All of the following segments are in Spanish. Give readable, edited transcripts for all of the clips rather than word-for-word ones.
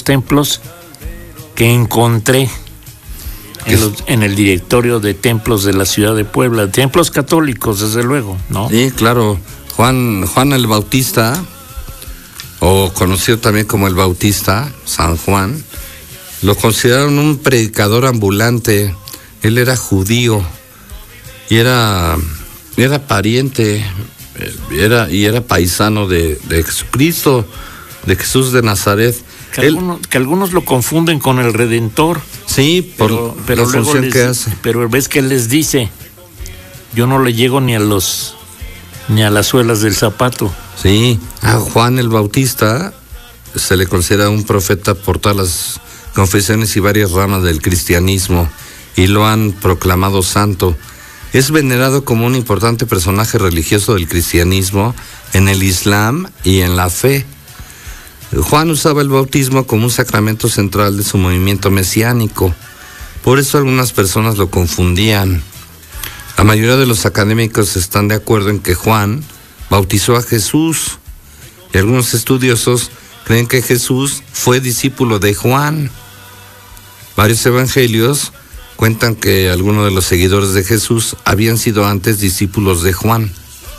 templos que encontré en el directorio de templos de la ciudad de Puebla, templos católicos, desde luego, ¿no? Sí, claro. Juan el Bautista, o conocido también como el Bautista, San Juan, lo consideraron un predicador ambulante. Él era judío y era pariente, era paisano de Jesucristo, de Jesús de Nazaret. Que algunos lo confunden con el Redentor. Sí, pero la función que hace. Pero ves que él les dice, yo no le llego ni a las suelas del zapato. Sí, a Juan el Bautista se le considera un profeta por todas las confesiones y varias ramas del cristianismo, y lo han proclamado santo. Es venerado como un importante personaje religioso del cristianismo, en el Islam y en la fe. Juan usaba el bautismo como un sacramento central de su movimiento mesiánico. Por eso algunas personas lo confundían. La mayoría de los académicos están de acuerdo en que Juan bautizó a Jesús, y algunos estudiosos creen que Jesús fue discípulo de Juan. Varios evangelios cuentan que algunos de los seguidores de Jesús habían sido antes discípulos de Juan.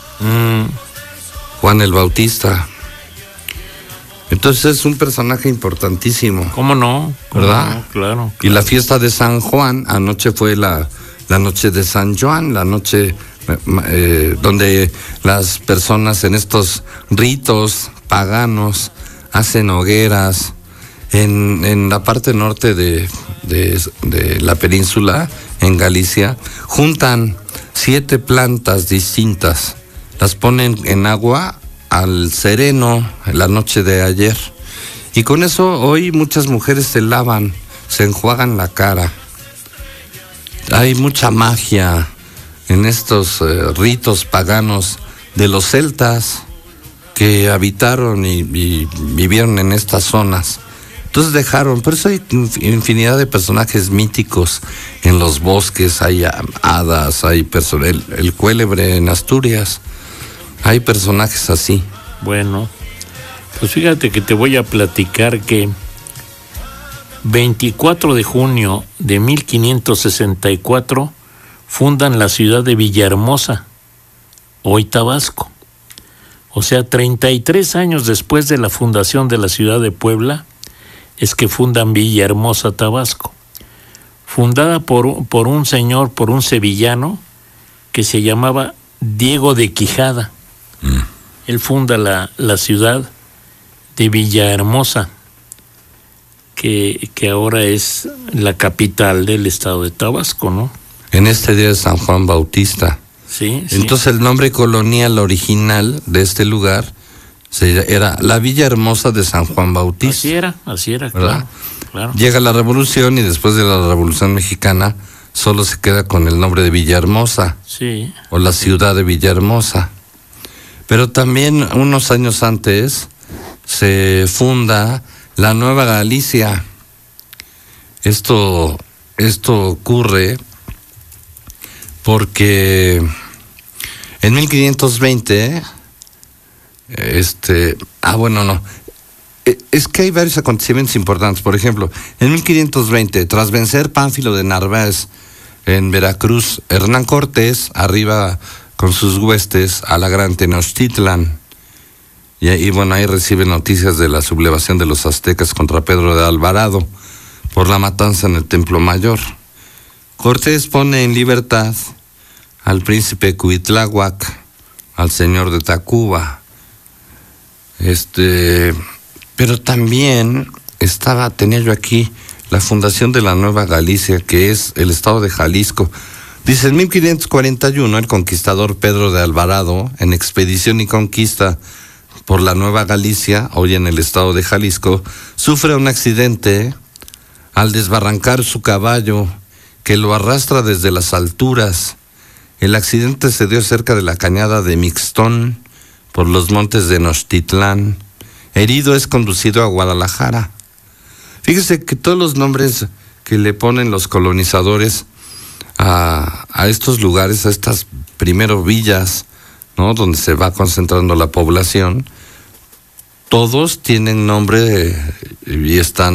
Juan el Bautista. Entonces es un personaje importantísimo. ¿Cómo no? ¿Verdad? No, claro. Y la fiesta de San Juan, anoche fue la noche de San Juan, la noche donde las personas en estos ritos paganos hacen hogueras. En la parte norte de la península, en Galicia, juntan 7 plantas distintas, las ponen en agua al sereno la noche de ayer, y con eso hoy muchas mujeres se lavan, se enjuagan la cara. Hay mucha magia en estos ritos paganos de los celtas que habitaron y vivieron en estas zonas. Entonces dejaron, por eso hay infinidad de personajes míticos en los bosques, hay hadas, hay el cuélebre en Asturias, hay personajes así. Bueno, pues fíjate que te voy a platicar que 24 de junio de 1564 fundan la ciudad de Villahermosa, hoy Tabasco. O sea, 33 años después de la fundación de la ciudad de Puebla, es que fundan Villahermosa, Tabasco. Fundada por un señor, por un sevillano, que se llamaba Diego de Quijada. Él funda la ciudad de Villahermosa, que ahora es la capital del estado de Tabasco, ¿no? En este día de San Juan Bautista. Sí. Entonces el nombre colonial original de este lugar era la Villa Hermosa de San Juan Bautista. Así era, ¿verdad? Claro. Llega la Revolución y después de la Revolución Mexicana solo se queda con el nombre de Villahermosa. Sí. O la ciudad de Villahermosa. Pero también unos años antes se funda la Nueva Galicia. Esto ocurre porque en 1520 es que hay varios acontecimientos importantes. Por ejemplo, en 1520, tras vencer Pánfilo de Narváez en Veracruz, Hernán Cortés arriba con sus huestes a la gran Tenochtitlan. Y ahí recibe noticias de la sublevación de los aztecas contra Pedro de Alvarado por la matanza en el Templo Mayor. Cortés pone en libertad al príncipe Cuitláhuac, al señor de Tacuba. Pero también tenía yo aquí la fundación de la Nueva Galicia, que es el estado de Jalisco. Dice, en 1541, el conquistador Pedro de Alvarado, en expedición y conquista por la Nueva Galicia, hoy en el estado de Jalisco, sufre un accidente al desbarrancar su caballo, que lo arrastra desde las alturas. El accidente se dio cerca de la cañada de Mixtón, por los montes de Nochtitlán. Herido es conducido a Guadalajara. Fíjese que todos los nombres que le ponen los colonizadores a estos lugares, a estas primero villas, ¿no?, donde se va concentrando la población, todos tienen nombre y están